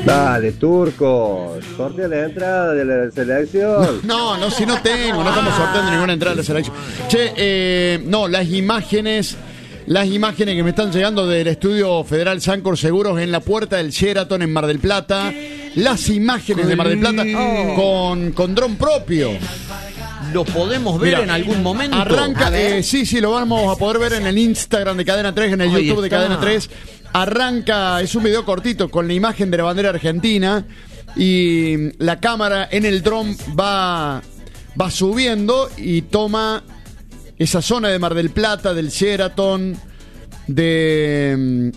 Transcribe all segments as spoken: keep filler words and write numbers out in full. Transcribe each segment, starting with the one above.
Dale, Turco, sortea la entrada de la selección. No, no, si no tengo, no estamos sorteando ninguna entrada de la selección. Che, eh, no, las imágenes, las imágenes que me están llegando del Estudio Federal Sancor Seguros en la puerta del Sheraton en Mar del Plata. Las imágenes de Mar del Plata Oh. con, con dron propio. ¿Lo podemos ver Mirá, en algún momento? Arranca, eh, sí, sí, lo vamos a poder ver en el Instagram de Cadena tres, en el Ahí YouTube de está. Cadena tres. Arranca, es un video cortito con la imagen de la bandera argentina y la cámara en el dron va, va subiendo y toma esa zona de Mar del Plata, del Sheraton, de,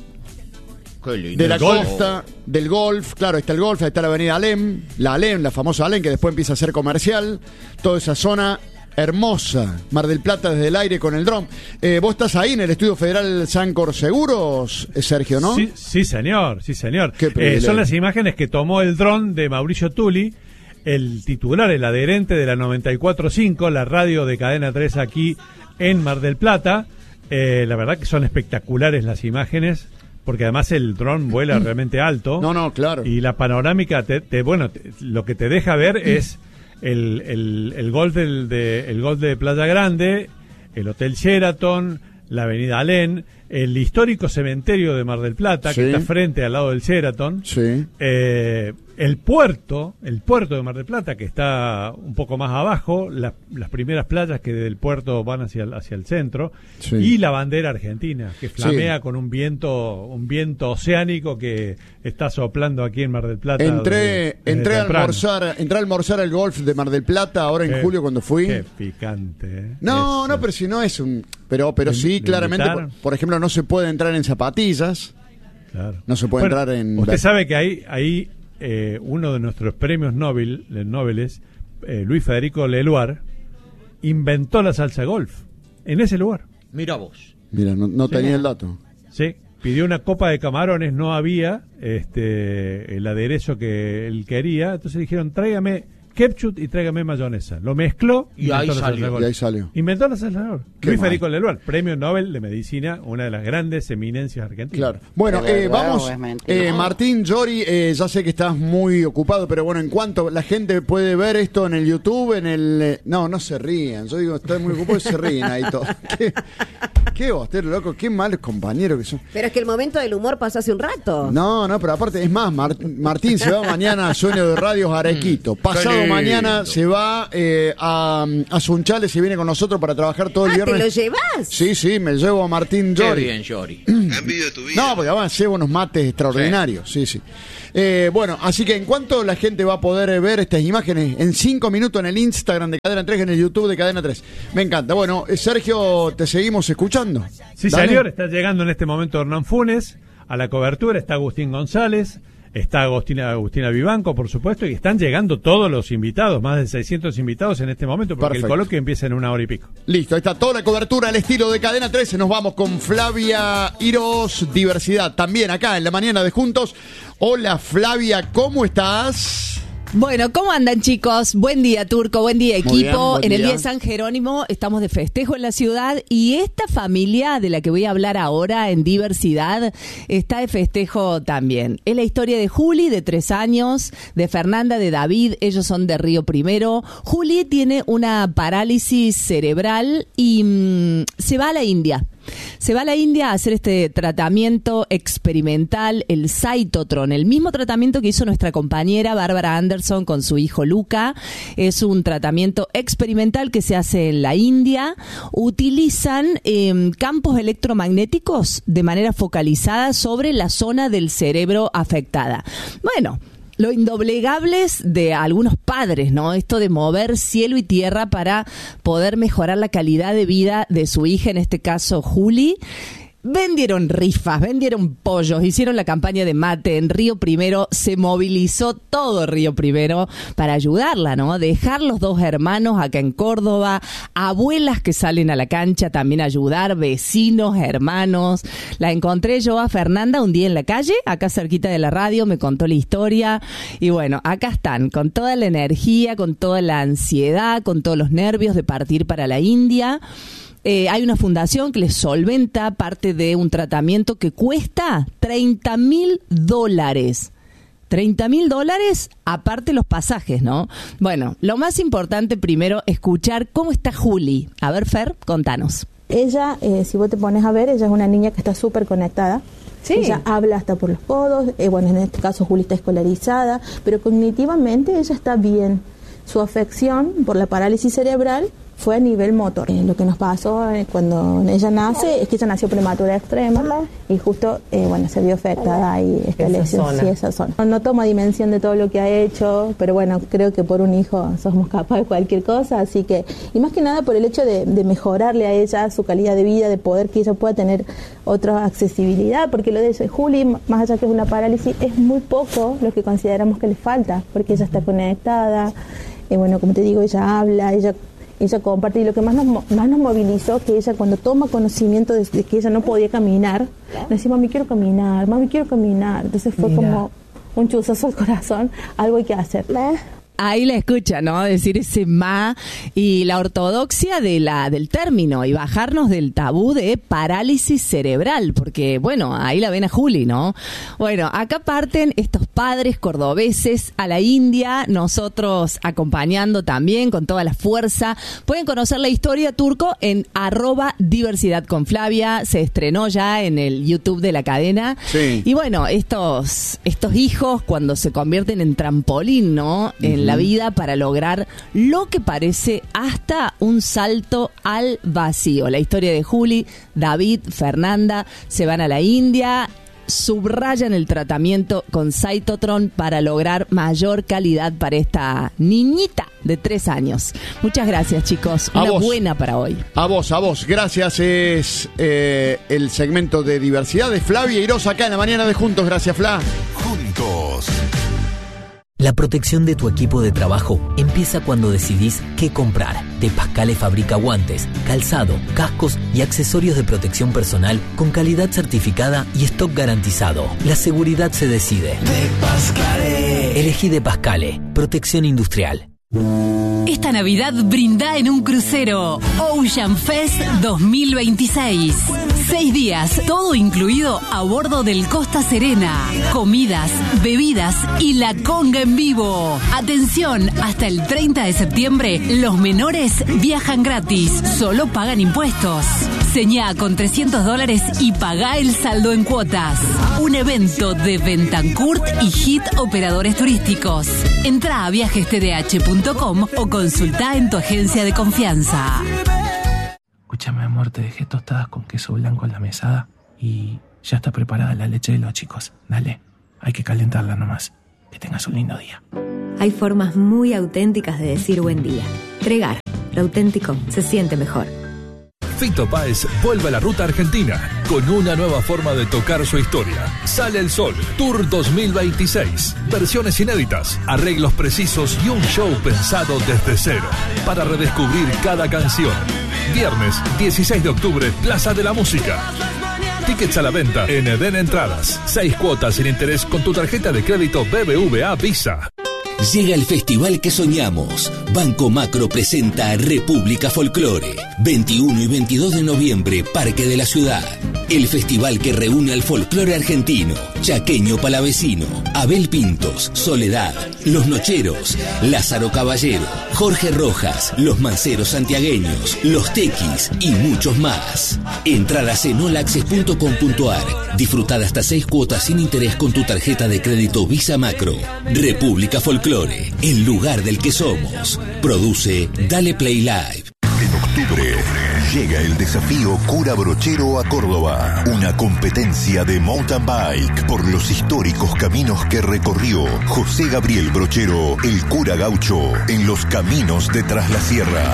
Qué lindo. de la El golf. costa, del golf. Claro, está el golf, ahí está la avenida Alem, la Alem, la famosa Alem, que después empieza a ser comercial. Toda esa zona hermosa, Mar del Plata desde el aire con el dron. Eh, vos estás ahí en el Estudio Federal Sancor Seguros, Sergio, ¿no? Sí, sí, señor, sí, señor. Qué Eh, privilegio. son las imágenes que tomó el dron de Mauricio Tuli, el titular, el adherente de la noventa y cuatro punto cinco, la radio de Cadena tres aquí en Mar del Plata. Eh, la verdad que son espectaculares las imágenes, porque además el dron vuela realmente alto. No, no, claro. Y la panorámica, te, te- bueno, te- lo que te deja ver es el, el, el golf del, de, el golf de Playa Grande, el Hotel Sheraton, la avenida Alem, el histórico cementerio de Mar del Plata, Sí. que está frente al lado del Sheraton, Sí. eh, el puerto, el puerto de Mar del Plata, que está un poco más abajo, la- las primeras playas que del puerto van hacia el, hacia el centro, Sí. y la bandera argentina, que flamea Sí. con un viento, un viento oceánico que está soplando aquí en Mar del Plata. Entré, desde- desde entré, a temprano. almorzar, entré a almorzar al golf de Mar del Plata ahora en Qué- julio cuando fui. Qué picante, ¿eh? No, Eso. no, pero si no es un... Pero, pero ¿Le- sí, le claramente, por, invitaron? por ejemplo, no se puede entrar en zapatillas. Claro. No se puede entrar en- Usted sabe que ahí, ahí eh, uno de nuestros premios Nobel, eh, Nobeles, eh, Luis Federico Leluar, inventó la salsa golf en ese lugar. Mira vos. Mira, no, no Sí. tenía el dato. Sí, pidió una copa de camarones, no había este el aderezo que él quería, entonces dijeron, tráigame ketchup y tráigame mayonesa. Lo mezcló Y inventó ahí la salió. salsa golf. Y ahí salió. Inventó la salsa golf. Qué Luis mal. Federico Leluar, premio Nobel de Medicina, una de las grandes eminencias argentinas. Claro. Bueno, ¿De eh, verdad vamos. o es mentira? Eh, Martín, Yori, eh, ya sé que estás muy ocupado, pero bueno, en cuanto la gente puede ver esto en el YouTube, en el. eh, no, no se rían. Yo digo, están muy ocupados y se ríen ahí todos. Qué, qué bostero, loco, qué malos compañeros que son. Pero es que el momento del humor pasó hace un rato. No, no, pero aparte, es más, Mar- Martín se va mañana a Sueño de Radios Arequito. Pasado lindo. mañana se va eh, a, a Sunchales y viene con nosotros para trabajar todo el Ah, ¿te viernes. lo llevas? Sí, sí, me llevo a Martín Qué Yori. bien, Yori. No, porque además llevo unos mates extraordinarios. Sí, sí. Eh, bueno, así que en cuanto la gente va a poder eh, ver estas imágenes en cinco minutos en el Instagram de Cadena tres, en el YouTube de Cadena tres. Me encanta. Bueno, eh, Sergio, te seguimos escuchando. Sí, Dale. señor, está llegando en este momento Hernán Funes a la cobertura, está Agustín González, está Agustina, Agustina Vivanco, por supuesto, y están llegando todos los invitados, más de seiscientos invitados en este momento, porque Perfecto. el coloquio empieza en una hora y pico. Listo, ahí está toda la cobertura al estilo de Cadena trece. Nos vamos con Flavia Iros, Diversidad. También acá en la mañana de Juntos. Hola Flavia, ¿cómo estás? Bueno, ¿cómo andan, chicos? Buen día, Turco, buen día, Muy bien, equipo. buen en el día. día de San Jerónimo estamos de festejo en la ciudad y esta familia de la que voy a hablar ahora en Diversidad está de festejo también. Es la historia de Juli, de tres años, de Fernanda, de David, ellos son de Río Primero. Juli tiene una parálisis cerebral y mmm, se va a la India. Se va a la India a hacer este tratamiento experimental, el Cytotron, el mismo tratamiento que hizo nuestra compañera Bárbara Anderson con su hijo Luca. Es un tratamiento experimental que se hace en la India. Utilizan eh, campos electromagnéticos de manera focalizada sobre la zona del cerebro afectada. Bueno, lo indoblegables de algunos padres, ¿no? Esto de mover cielo y tierra para poder mejorar la calidad de vida de su hija, en este caso Juli. Vendieron rifas, vendieron pollos, hicieron la campaña de mate en Río Primero, se movilizó todo Río Primero para ayudarla, ¿no? Dejar los dos hermanos acá en Córdoba, abuelas que salen a la cancha también a ayudar, vecinos, hermanos. La encontré yo a Fernanda un día en la calle, acá cerquita de la radio, me contó la historia y bueno, acá están, con toda la energía, con toda la ansiedad, con todos los nervios de partir para la India. Eh, hay una fundación que les solventa parte de un tratamiento que cuesta treinta mil dólares. treinta mil dólares, aparte los pasajes, ¿no? Bueno, lo más importante primero, escuchar cómo está Juli. A ver, Fer, contanos. Ella, eh, si vos te pones a ver, ella es una niña que está súper conectada. Sí. Ella habla hasta por los codos. Eh, bueno, en este caso Juli está escolarizada, pero cognitivamente ella está bien. Su afección por la parálisis cerebral fue a nivel motor. Eh, lo que nos pasó eh, cuando ella nace es que ella nació prematura extrema y justo, eh, bueno, se vio afectada ahí esta esa lesión, zona. Sí, esa zona. No, no toma dimensión de todo lo que ha hecho, pero bueno, creo que por un hijo somos capaces de cualquier cosa, así que, y más que nada por el hecho de, de mejorarle a ella su calidad de vida, de poder que ella pueda tener otra accesibilidad, porque lo de eso, Juli, más allá que es una parálisis, es muy poco lo que consideramos que le falta, porque ella está conectada, eh, bueno, como te digo, ella habla, ella ella comparte, y lo que más nos, más nos movilizó, que ella cuando toma conocimiento de, de que ella no podía caminar, le decía, mami, quiero caminar, mami, quiero caminar. Entonces fue Mira. como un chuzazo al corazón, algo hay que hacer. Ahí la escucha, ¿no? Decir ese ma y la ortodoxia de la del término y bajarnos del tabú de parálisis cerebral, porque, bueno, ahí la ven a Juli, ¿no? Bueno, acá parten estos padres cordobeses a la India, nosotros acompañando también con toda la fuerza. Pueden conocer la historia, Turco, en arroba diversidad con Flavia, se estrenó ya en el YouTube de la cadena. Sí. Y bueno, estos, estos hijos cuando se convierten en trampolín, ¿no? En la vida para lograr lo que parece hasta un salto al vacío. La historia de Juli, David, Fernanda se van a la India, subrayan el tratamiento con Cytotron para lograr mayor calidad para esta niñita de tres años. Muchas gracias, chicos. Una buena para hoy. A vos, a vos. Gracias. Es eh, el segmento de diversidad de Flavia y Rosa acá en la mañana de Juntos. Gracias, Fla. Juntos. La protección de tu equipo de trabajo empieza cuando decidís qué comprar. De Pascale fabrica guantes, calzado, cascos y accesorios de protección personal con calidad certificada y stock garantizado. La seguridad se decide. De Pascale. Elegí De Pascale. Protección industrial. Esta Navidad brinda en un crucero Ocean Fest dos mil veintiséis. Seis días, todo incluido a bordo del Costa Serena. Comidas, bebidas y la conga en vivo. Atención, hasta el treinta de septiembre, los menores viajan gratis, solo pagan impuestos. Señá con trescientos dólares y pagá el saldo en cuotas. Un evento de Bentancourt y Hit Operadores Turísticos. Entrá a viajes t d h punto com o consultá en tu agencia de confianza. Escúchame, amor, te dejé tostadas con queso blanco en la mesada y ya está preparada la leche de los chicos. Dale, hay que calentarla nomás. Que tengas un lindo día. Hay formas muy auténticas de decir buen día. Tregar, lo auténtico se siente mejor. Fito Páez vuelve a la ruta argentina con una nueva forma de tocar su historia. Sale el Sol, Tour dos mil veintiséis. Versiones inéditas, arreglos precisos y un show pensado desde cero para redescubrir cada canción. Viernes dieciséis de octubre, Plaza de la Música. Tickets a la venta en Eden Entradas. Seis cuotas sin interés con tu tarjeta de crédito B B V A Visa. Llega el festival que soñamos. Banco Macro presenta República Folclore. veintiuno y veintidós de noviembre, Parque de la Ciudad. El festival que reúne al folclore argentino, chaqueño palavecino, Abel Pintos, Soledad, Los Nocheros, Lázaro Caballero, Jorge Rojas, Los Manceros Santiagueños, Los Tequis y muchos más. Entradas en olaccess punto com punto ar. Disfrutar hasta seis cuotas sin interés con tu tarjeta de crédito Visa Macro. República Folclore, el lugar del que somos. Produce Dale Play Live. En octubre llega el desafío Cura Brochero a Córdoba, una competencia de mountain bike por los históricos caminos que recorrió José Gabriel Brochero, el cura gaucho, en los caminos de Tras la Sierra.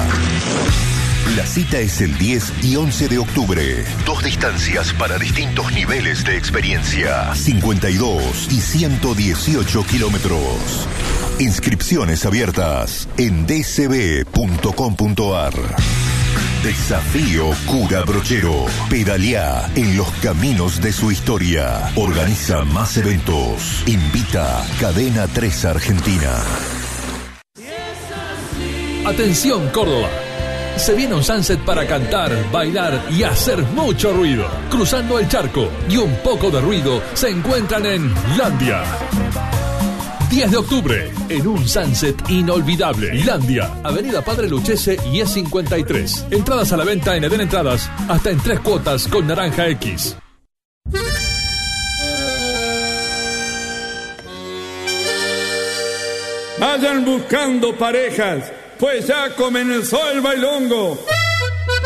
La cita es el diez y once de octubre. Dos distancias para distintos niveles de experiencia. cincuenta y dos y ciento dieciocho kilómetros. Inscripciones abiertas en d c b punto com punto ar. Desafío Cura Brochero. Pedaleá en los caminos de su historia. Organiza más eventos. Invita Cadena tres Argentina. Atención, Córdoba. Se viene un sunset para cantar, bailar y hacer mucho ruido. Cruzando el charco y un poco de ruido se encuentran en Landia. diez de octubre, en un sunset inolvidable. Islandia, Avenida Padre Luchese y E cincuenta y tres. Entradas a la venta en Eden Entradas, hasta en tres cuotas con Naranja X. Vayan buscando parejas, pues ya comenzó el bailongo.